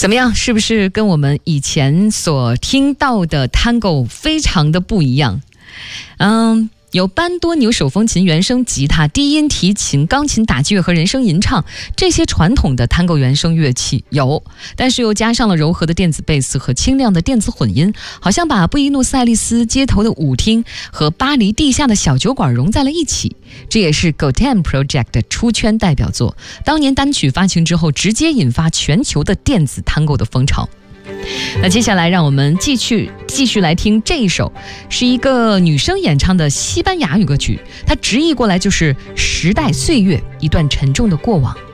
怎么样？是不是跟我们以前所听到的 Tango 非常的不一样？有班多纽手风琴、原声吉他、低音提琴、钢琴打击乐和人声吟唱，这些传统的探戈原声乐器有，但是又加上了柔和的电子贝斯和清亮的电子混音，好像把布宜诺斯艾利斯街头的舞厅和巴黎地下的小酒馆融在了一起。这也是 Gotham Project 的出圈代表作，当年单曲发行之后直接引发全球的电子探戈的风潮。那接下来让我们继续来听这一首，是一个女生演唱的西班牙语歌曲，它直译过来就是时代岁月，一段沉重的过往。